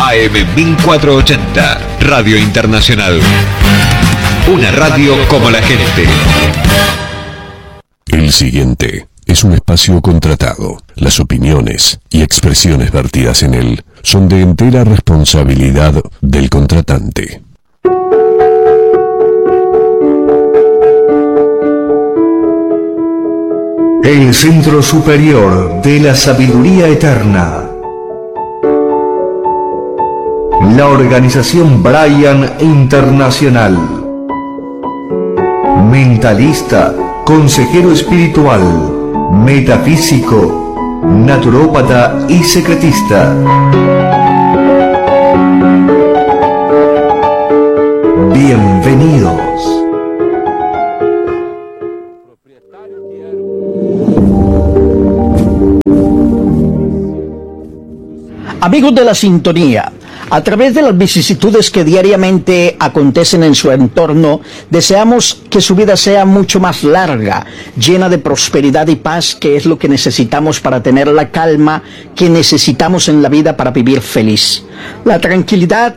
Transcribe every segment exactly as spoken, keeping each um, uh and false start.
A M mil cuatrocientos ochenta, Radio Internacional. Una radio como la gente. El siguiente es un espacio contratado. Las opiniones y expresiones vertidas en él son de entera responsabilidad del contratante. El Centro Superior de la Sabiduría Eterna. La organización Brian Internacional. Mentalista, consejero espiritual, metafísico, naturópata y secretista. Bienvenidos. Amigos de la sintonía, a través de las vicisitudes que diariamente acontecen en su entorno, deseamos que su vida sea mucho más larga, llena de prosperidad y paz, que es lo que necesitamos para tener la calma que necesitamos en la vida para vivir feliz. La tranquilidad,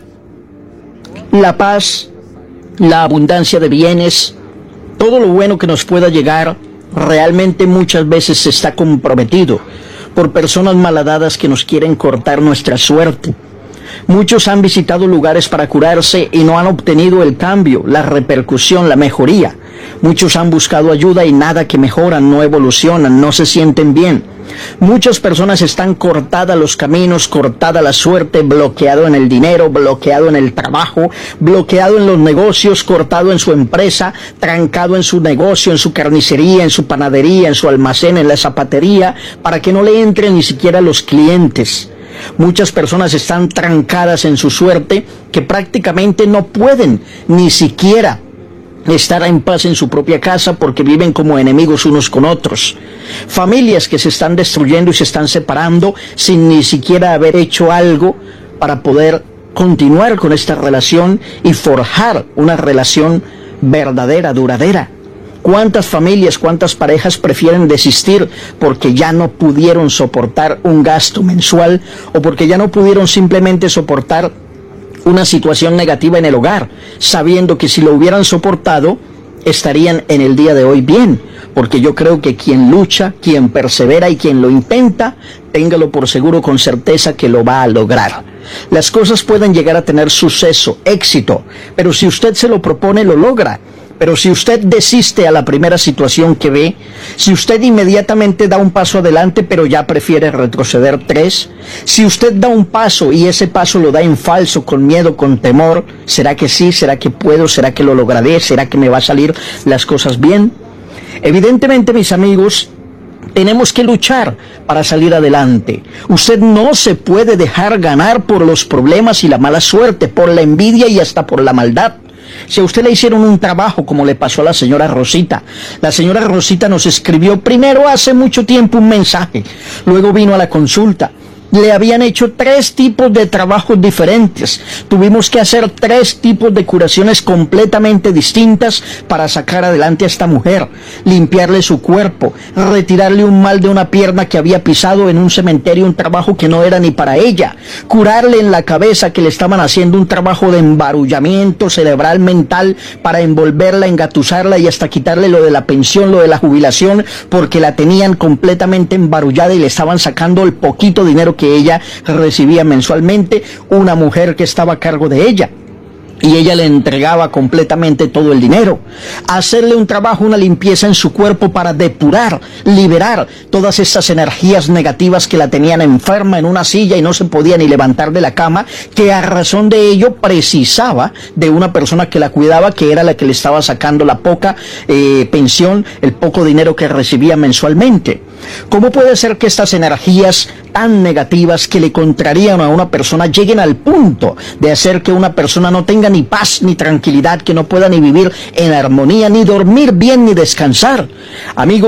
la paz, la abundancia de bienes, todo lo bueno que nos pueda llegar, realmente muchas veces está comprometido por personas malhadadas que nos quieren cortar nuestra suerte. Muchos han visitado lugares para curarse y no han obtenido el cambio, la repercusión, la mejoría. Muchos han buscado ayuda y nada que mejoran, no evolucionan, no se sienten bien. Muchas personas están cortadas los caminos, cortada la suerte, bloqueado en el dinero, bloqueado en el trabajo, bloqueado en los negocios, cortado en su empresa, trancado en su negocio, en su carnicería, en su panadería, en su almacén, en la zapatería, para que no le entren ni siquiera los clientes. Muchas personas están trancadas en su suerte que prácticamente no pueden ni siquiera estar en paz en su propia casa porque viven como enemigos unos con otros. Familias que se están destruyendo y se están separando sin ni siquiera haber hecho algo para poder continuar con esta relación y forjar una relación verdadera, duradera. ¿Cuántas familias, cuántas parejas prefieren desistir porque ya no pudieron soportar un gasto mensual o porque ya no pudieron simplemente soportar una situación negativa en el hogar, sabiendo que si lo hubieran soportado, estarían en el día de hoy bien? Porque yo creo que quien lucha, quien persevera y quien lo intenta, téngalo por seguro con certeza que lo va a lograr. Las cosas pueden llegar a tener suceso, éxito, pero si usted se lo propone, lo logra. Pero si usted desiste a la primera situación que ve, si usted inmediatamente da un paso adelante pero ya prefiere retroceder tres, si usted da un paso y ese paso lo da en falso, con miedo, con temor, ¿será que sí? ¿Será que puedo? ¿Será que lo lograré? ¿Será que me va a salir las cosas bien? Evidentemente, mis amigos, tenemos que luchar para salir adelante. Usted no se puede dejar ganar por los problemas y la mala suerte, por la envidia y hasta por la maldad. Si a usted le hicieron un trabajo como le pasó a la señora Rosita, la señora Rosita nos escribió primero hace mucho tiempo un mensaje, luego vino a la consulta. Le habían hecho tres tipos de trabajos diferentes. Tuvimos que hacer tres tipos de curaciones completamente distintas para sacar adelante a esta mujer. Limpiarle su cuerpo, retirarle un mal de una pierna que había pisado en un cementerio, un trabajo que no era ni para ella. Curarle en la cabeza, que le estaban haciendo un trabajo de embarullamiento cerebral mental para envolverla, engatusarla y hasta quitarle lo de la pensión, lo de la jubilación, porque la tenían completamente embarullada y le estaban sacando el poquito dinero que ella recibía mensualmente, una mujer que estaba a cargo de ella. Y ella le entregaba completamente todo el dinero. Hacerle un trabajo, una limpieza en su cuerpo para depurar, liberar todas esas energías negativas que la tenían enferma en una silla y no se podía ni levantar de la cama, que a razón de ello precisaba de una persona que la cuidaba, que era la que le estaba sacando la poca eh, pensión, el poco dinero que recibía mensualmente. ¿Cómo puede ser que estas energías tan negativas que le contrarían a una persona lleguen al punto de hacer que una persona no tenga ni paz ni tranquilidad, que no pueda ni vivir en armonía, ni dormir bien, ni descansar? Amigos,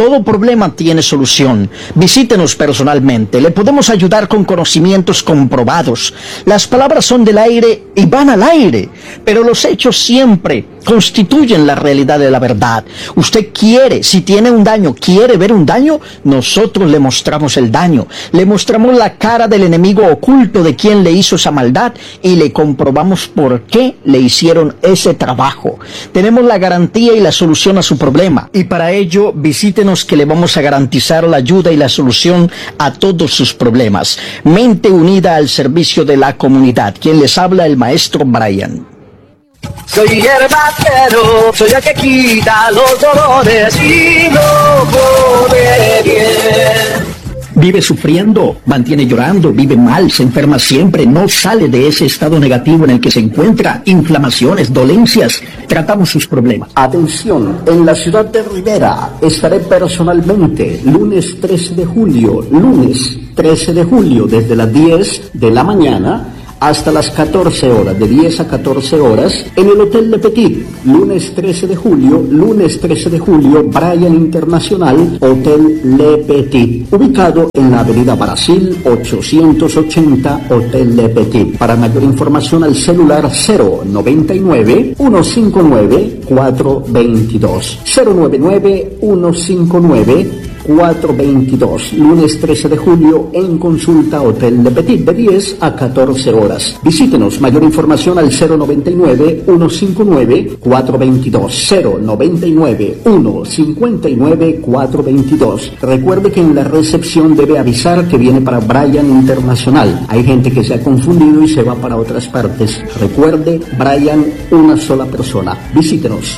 Todo problema tiene solución. Visítenos personalmente. Le podemos ayudar con conocimientos comprobados. Las palabras son del aire y van al aire, pero los hechos siempre constituyen la realidad de la verdad. Usted quiere, si tiene un daño, quiere ver un daño, nosotros le mostramos el daño. Le mostramos la cara del enemigo oculto de quien le hizo esa maldad y le comprobamos por qué le hicieron ese trabajo. Tenemos la garantía y la solución a su problema. Y para ello, visítenos que le vamos a garantizar la ayuda y la solución a todos sus problemas. Mente unida al servicio de la comunidad. Quien les habla, el maestro Brian. Soy hierbatero, soy el que quita los dolores y no pone bien. Vive sufriendo, mantiene llorando, vive mal, se enferma siempre, no sale de ese estado negativo en el que se encuentra, inflamaciones, dolencias. Tratamos sus problemas. Atención, en la ciudad de Rivera estaré personalmente lunes trece de julio, lunes trece de julio desde las diez de la mañana hasta las catorce horas, de diez a catorce horas, en el Hotel Le Petit, lunes trece de julio, lunes trece de julio, Brian Internacional, Hotel Le Petit, ubicado en la avenida Brasil ochocientos ochenta, Hotel Le Petit. Para mayor información al celular cero noventa y nueve, ciento cincuenta y nueve, cuatrocientos veintidós, cero noventa y nueve, ciento cincuenta y nueve, cuatrocientos veintidós, lunes trece de julio en consulta Hotel Le Petit de diez a catorce horas. Visítenos, mayor información al cero noventa y nueve, ciento cincuenta y nueve, cuatrocientos veintidós, cero noventa y nueve, ciento cincuenta y nueve, cuatrocientos veintidós. Recuerde que en la recepción debe avisar que viene para Brian Internacional. Hay gente que se ha confundido y se va para otras partes. Recuerde, Brian, una sola persona. Visítenos.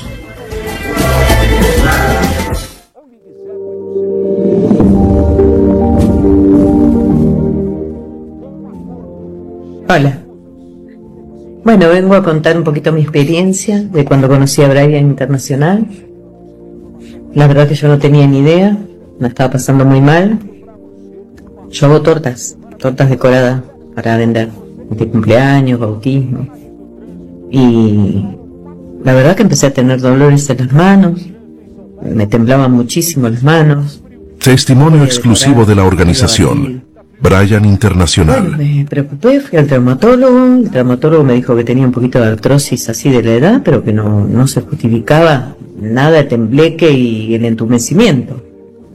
Hola. Bueno, vengo a contar un poquito mi experiencia de cuando conocí a Brian Internacional. La verdad que yo no tenía ni idea, me estaba pasando muy mal. Yo hago tortas, tortas decoradas para vender, de cumpleaños, bautismo. Y la verdad que empecé a tener dolores en las manos, me temblaban muchísimo las manos. Testimonio exclusivo de la organización Brian Internacional. Bueno, me preocupé, fui al traumatólogo, el traumatólogo me dijo que tenía un poquito de artrosis así de la edad, pero que no, no se justificaba nada de tembleque y el entumecimiento.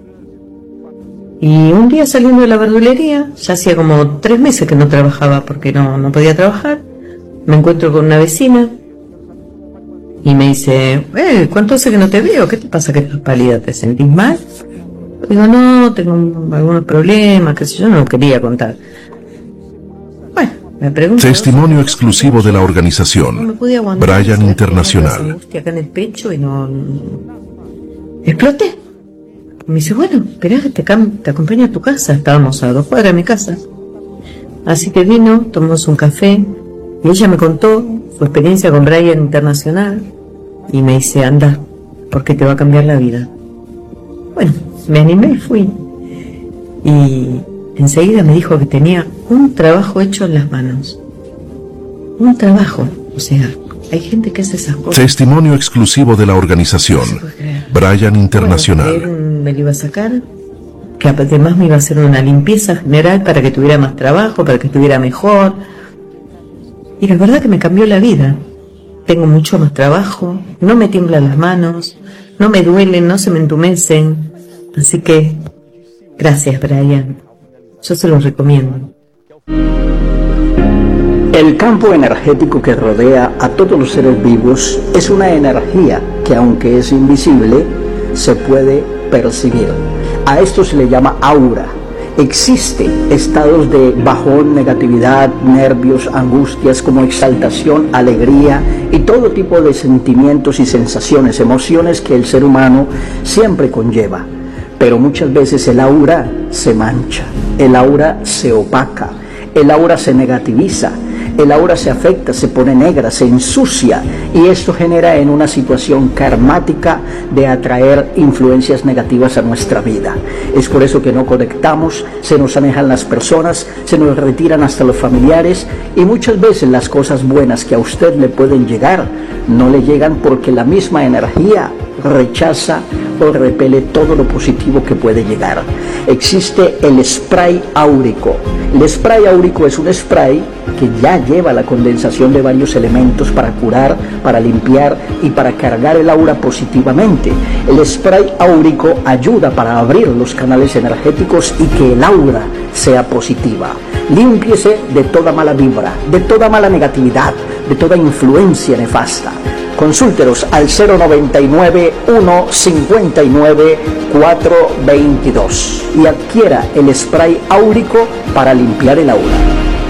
Y un día saliendo de la verdulería, ya hacía como tres meses que no trabajaba porque no, no podía trabajar, me encuentro con una vecina y me dice, eh, ¿cuánto hace que no te veo? ¿Qué te pasa que estás pálida? ¿Te sentís mal? Digo, no, tengo algunos problemas, qué sé yo, no lo quería contar. Bueno, me pregunto... Testimonio exclusivo de la organización no me podía aguantar, Brian Internacional. Una angustia acá en el pecho y no... no... exploté. Me dice, bueno, esperá, te, te acompaño a tu casa. Estábamos a dos cuadras de mi casa. Así que vino, tomamos un café y ella me contó su experiencia con Brian Internacional y me dice, anda, porque te va a cambiar la vida. Bueno, me animé y fui. Y enseguida me dijo que tenía un trabajo hecho en las manos. Un trabajo. O sea, hay gente que hace esas cosas. Testimonio exclusivo de la organización Brian Internacional. Bueno, él me lo iba a sacar, que además me iba a hacer una limpieza general para que tuviera más trabajo, para que estuviera mejor. Y la verdad que me cambió la vida. Tengo mucho más trabajo, no me tiemblan las manos, no me duelen, no se me entumecen. Así que, gracias, Brian. Yo se los recomiendo. El campo energético que rodea a todos los seres vivos es una energía que, aunque es invisible, se puede percibir. A esto se le llama aura. Existen estados de bajón, negatividad, nervios, angustias, como exaltación, alegría y todo tipo de sentimientos y sensaciones, emociones que el ser humano siempre conlleva. Pero muchas veces el aura se mancha, el aura se opaca, el aura se negativiza, el aura se afecta, se pone negra, se ensucia, y esto genera en una situación karmática de atraer influencias negativas a nuestra vida. Es por eso que no conectamos, se nos alejan las personas, se nos retiran hasta los familiares, y muchas veces las cosas buenas que a usted le pueden llegar no le llegan porque la misma energía rechaza o repele todo lo positivo que puede llegar. Existe el spray áurico. El spray áurico es un spray que ya lleva la condensación de varios elementos para curar, para limpiar y para cargar el aura positivamente. El spray áurico ayuda para abrir los canales energéticos y que el aura sea positiva. Límpiese de toda mala vibra, de toda mala negatividad, de toda influencia nefasta. Consúltenos al cero noventa y nueve, uno cincuenta y nueve, cuatro veintidós y adquiera el spray áurico para limpiar el aura.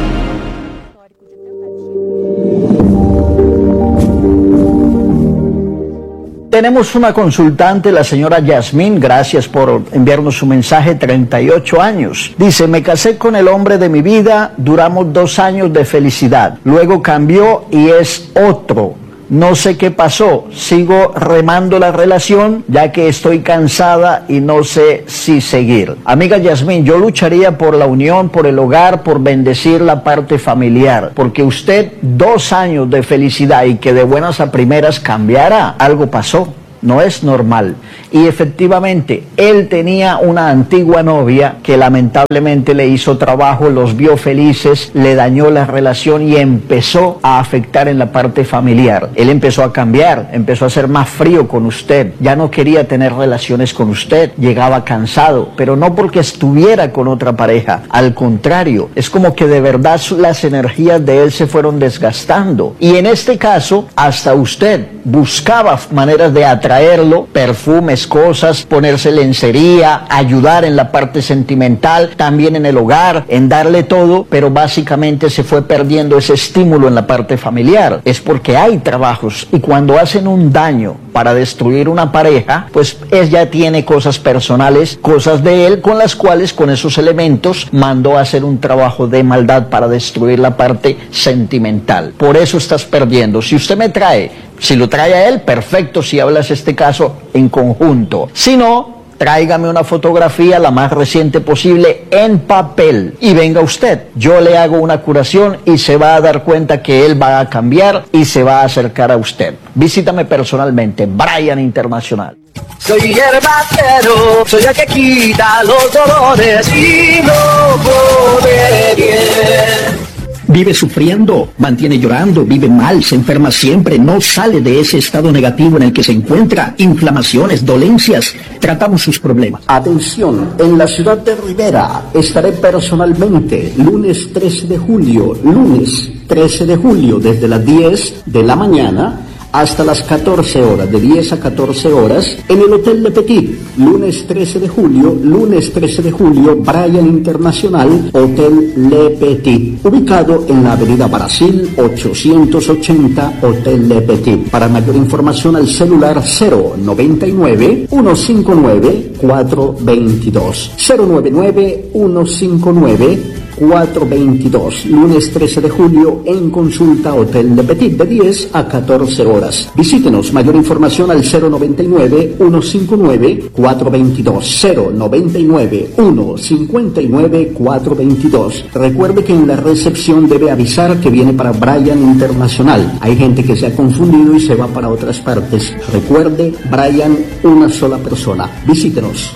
Tenemos una consultante, la señora Yasmín, gracias por enviarnos su mensaje, treinta y ocho años. Dice, me casé con el hombre de mi vida, duramos dos años de felicidad, luego cambió y es otro. No sé qué pasó, sigo remando la relación ya que estoy cansada y no sé si seguir. Amiga Yasmín, yo lucharía por la unión, por el hogar, por bendecir la parte familiar, porque usted dos años de felicidad y que de buenas a primeras cambiara, algo pasó. No es normal. Y efectivamente, él tenía una antigua novia que lamentablemente le hizo trabajo, los vio felices, le dañó la relación y empezó a afectar en la parte familiar. Él empezó a cambiar, empezó a ser más frío con usted, ya no quería tener relaciones con usted, llegaba cansado, pero no porque estuviera con otra pareja, al contrario, es como que de verdad las energías de él se fueron desgastando. Y en este caso, hasta usted buscaba maneras de atraer traerlo, perfumes, cosas, ponerse lencería, ayudar en la parte sentimental, también en el hogar, en darle todo, pero básicamente se fue perdiendo ese estímulo en la parte familiar. Es porque hay trabajos y cuando hacen un daño para destruir una pareja, pues ella tiene cosas personales, cosas de él con las cuales con esos elementos mandó a hacer un trabajo de maldad para destruir la parte sentimental. Por eso estás perdiendo. Si usted me trae Si lo trae a él, perfecto, si hablas este caso en conjunto. Si no, tráigame una fotografía la más reciente posible en papel y venga usted. Yo le hago una curación y se va a dar cuenta que él va a cambiar y se va a acercar a usted. Visítame personalmente, Brian Internacional. Soy hierbatero, soy el que quita los dolores y no pone bien. Vive sufriendo, mantiene llorando, vive mal, se enferma siempre, no sale de ese estado negativo en el que se encuentra, inflamaciones, dolencias, tratamos sus problemas. Atención, en la ciudad de Rivera estaré personalmente lunes trece de julio, lunes trece de julio desde las diez de la mañana hasta las catorce horas, de diez a catorce horas, en el Hotel Le Petit, lunes trece de julio, lunes trece de julio, Brian Internacional, Hotel Le Petit, ubicado en la avenida Brasil ochocientos ochenta, Hotel Le Petit. Para mayor información al celular cero noventa y nueve, uno cincuenta y nueve, cuatro veintidós, cero noventa y nueve, uno cincuenta y nueve, cuatro veintidós, lunes trece de julio en consulta Hotel Le Petit de diez a catorce horas. Visítenos, mayor información al cero noventa y nueve, uno cincuenta y nueve, cuatro veintidós, cero noventa y nueve, uno cincuenta y nueve, cuatro veintidós. Recuerde que en la recepción debe avisar que viene para Brian Internacional. Hay gente que se ha confundido y se va para otras partes. Recuerde, Brian, una sola persona. Visítenos.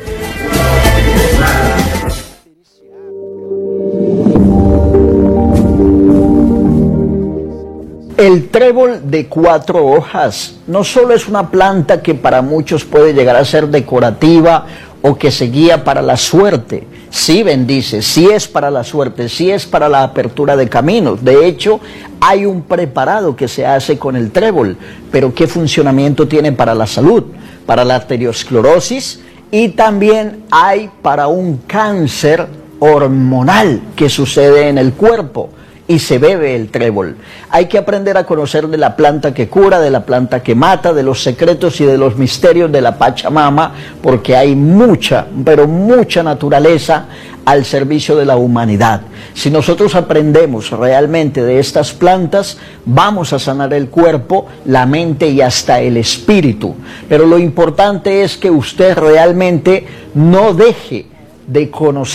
El trébol de cuatro hojas no solo es una planta que para muchos puede llegar a ser decorativa o que se guía para la suerte. Sí bendice, sí es para la suerte, sí es para la apertura de caminos. De hecho, hay un preparado que se hace con el trébol, pero ¿qué funcionamiento tiene para la salud? Para la arteriosclerosis y también hay para un cáncer hormonal que sucede en el cuerpo. Y se bebe el trébol. Hay que aprender a conocer de la planta que cura, de la planta que mata, de los secretos y de los misterios de la Pachamama, porque hay mucha, pero mucha naturaleza al servicio de la humanidad. Si nosotros aprendemos realmente de estas plantas, vamos a sanar el cuerpo, la mente y hasta el espíritu. Pero lo importante es que usted realmente no deje de conocer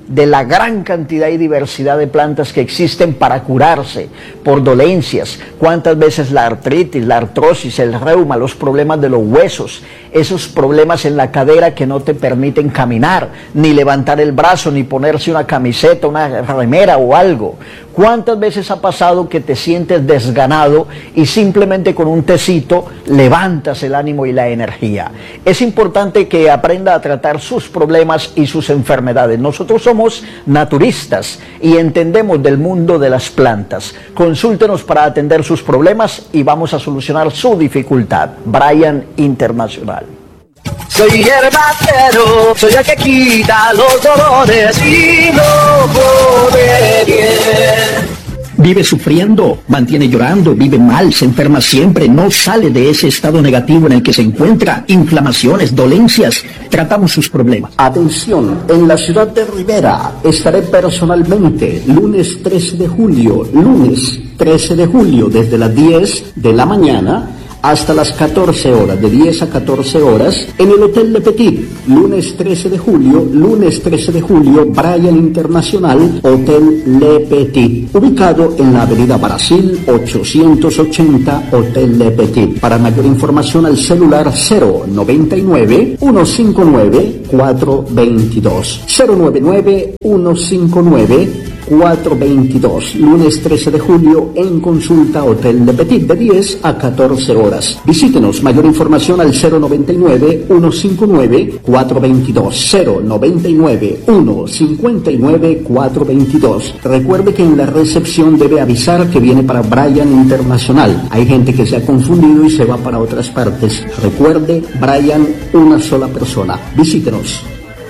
de la gran cantidad y diversidad de plantas que existen para curarse por dolencias. Cuántas veces la artritis, la artrosis, el reuma, los problemas de los huesos, esos problemas en la cadera que no te permiten caminar, ni levantar el brazo, ni ponerse una camiseta, una remera o algo. ¿Cuántas veces ha pasado que te sientes desganado y simplemente con un tecito levantas el ánimo y la energía? Es importante que aprenda a tratar sus problemas y sus enfermedades. Nosotros somos naturistas y entendemos del mundo de las plantas. Consúltenos para atender sus problemas y vamos a solucionar su dificultad. Bryan Internacional. Soy hierbacero, soy el que quita los dolores y lo pone bien. Vive sufriendo, mantiene llorando, vive mal, se enferma siempre, no sale de ese estado negativo en el que se encuentra, inflamaciones, dolencias. Tratamos sus problemas. Atención, en la ciudad de Rivera estaré personalmente lunes trece de julio, lunes trece de julio desde las diez de la mañana hasta las catorce horas, de diez a catorce horas, en el Hotel Le Petit, lunes trece de julio, lunes trece de julio, Bryan Internacional, Hotel Le Petit, ubicado en la avenida Brasil ochocientos ochenta, Hotel Le Petit. Para mayor información al celular cero noventa y nueve, ciento cincuenta y nueve, cuatrocientos veintidós, cero noventa y nueve, ciento cincuenta y nueve, cuatrocientos veintidós, lunes trece de julio en consulta Hotel Le Petit de diez a catorce horas. Visítenos, mayor información al cero noventa y nueve, ciento cincuenta y nueve, cuatrocientos veintidós, cero noventa y nueve, ciento cincuenta y nueve, cuatrocientos veintidós. Recuerde que en la recepción debe avisar que viene para Bryan Internacional. Hay gente que se ha confundido y se va para otras partes. Recuerde, Bryan, una sola persona. Visítenos.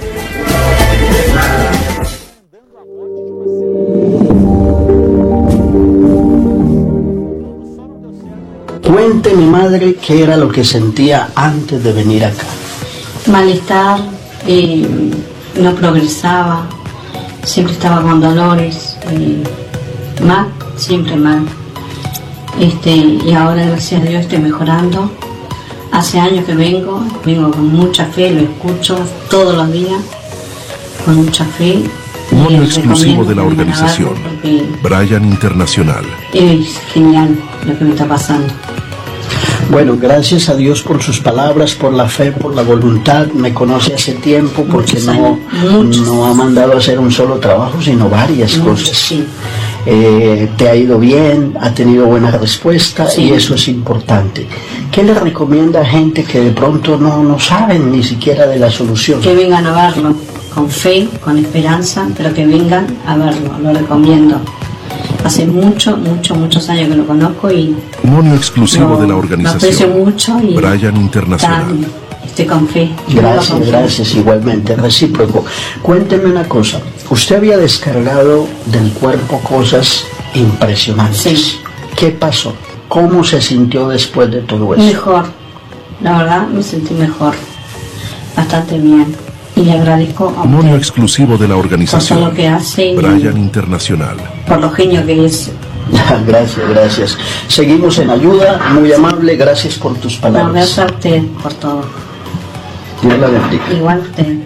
Cuénteme, madre, qué era lo que sentía antes de venir acá. Malestar, eh, no progresaba, siempre estaba con dolores, eh, mal, siempre mal. Este, y ahora, gracias a Dios, estoy mejorando. Hace años que vengo, vengo con mucha fe, lo escucho todos los días, con mucha fe. Mono exclusivo de la organización, Bryan Internacional. Es genial lo que me está pasando. Bueno, gracias a Dios por sus palabras, por la fe, por la voluntad. Me conoce hace tiempo porque no, no ha mandado a hacer un solo trabajo, sino varias Muchos, cosas. Sí. Eh, te ha ido bien, ha tenido buena respuesta, sí. Y eso es importante. ¿Qué le recomienda a gente que de pronto no, no saben ni siquiera de la solución? Que vengan a verlo, con fe, con esperanza, pero que vengan a verlo, lo recomiendo. Hace mucho, mucho, muchos años que lo conozco y... Mono exclusivo lo, de la organización, lo aprecio mucho y Bryan Internacional. Tan, estoy con fe. Gracias, con fe. Gracias, igualmente, recíproco. Cuénteme una cosa, usted había descargado del cuerpo cosas impresionantes. Sí. ¿Qué pasó? ¿Cómo se sintió después de todo eso? Mejor, la verdad me sentí mejor, bastante bien. Y le agradezco a Mono exclusivo de la organización, por lo que hace, Bryan Internacional. Por lo genio que es. Gracias, gracias. Seguimos en ayuda, muy amable, gracias por tus palabras. No, gracias a usted por todo. Dios la bendiga. Igual usted.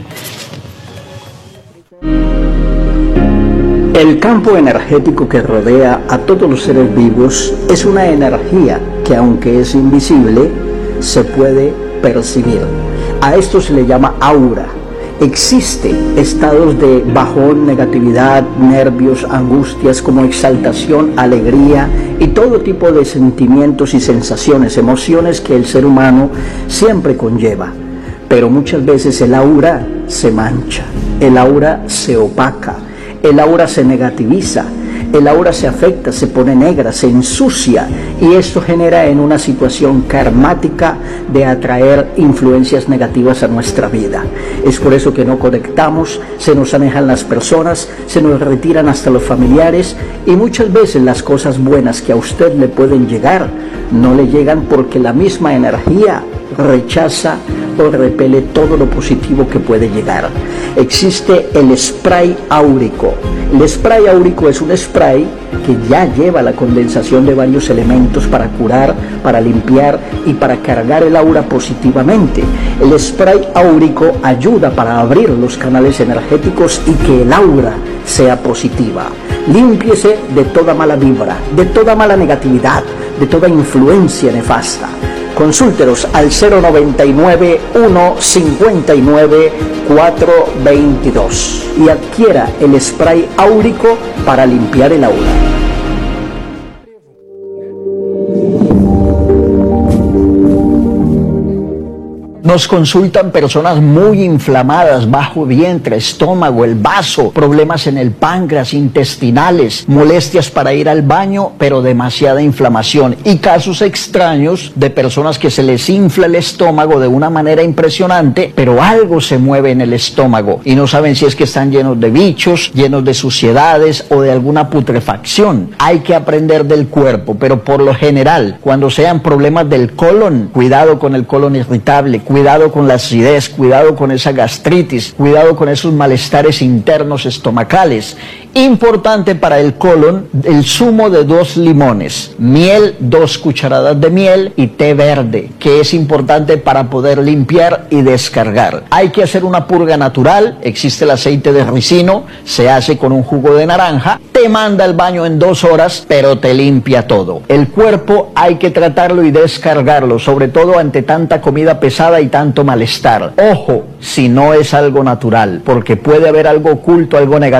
El campo energético que rodea a todos los seres vivos es una energía que, aunque es invisible, se puede percibir. A esto se le llama aura. Existen estados de bajón, negatividad, nervios, angustias, como exaltación, alegría y todo tipo de sentimientos y sensaciones, emociones que el ser humano siempre conlleva. Pero muchas veces el aura se mancha, el aura se opaca, el aura se negativiza, el aura se afecta, se pone negra, se ensucia, y esto genera en una situación karmática de atraer influencias negativas a nuestra vida. Es por eso que no conectamos, se nos alejan las personas, se nos retiran hasta los familiares, y muchas veces las cosas buenas que a usted le pueden llegar no le llegan porque la misma energía rechaza o repele todo lo positivo que puede llegar. Existe el spray áurico. El spray áurico es un spray que ya lleva la condensación de varios elementos para curar, para limpiar y para cargar el aura positivamente. El spray áurico ayuda para abrir los canales energéticos y que el aura sea positiva. Límpiese de toda mala vibra, de toda mala negatividad, de toda influencia nefasta. Consúltenos al cero noventa y nueve, uno cincuenta y nueve, cuatro veintidós y adquiera el spray áurico para limpiar el aura. Nos consultan personas muy inflamadas, bajo vientre, estómago, el vaso, problemas en el páncreas, intestinales, molestias para ir al baño, pero demasiada inflamación. Y casos extraños de personas que se les infla el estómago de una manera impresionante, pero algo se mueve en el estómago y no saben si es que están llenos de bichos, llenos de suciedades o de alguna putrefacción. Hay que aprender del cuerpo, pero por lo general, cuando sean problemas del colon, cuidado con el colon irritable, cuidado Cuidado con la acidez, cuidado con esa gastritis, cuidado con esos malestares internos estomacales. Importante para el colon, el zumo de dos limones, miel, dos cucharadas de miel y té verde, que es importante para poder limpiar y descargar. Hay que hacer una purga natural, existe el aceite de ricino, se hace con un jugo de naranja, te manda al baño en dos horas, pero te limpia todo. El cuerpo hay que tratarlo y descargarlo, sobre todo ante tanta comida pesada y tanto malestar. Ojo, si no es algo natural, porque puede haber algo oculto, algo negativo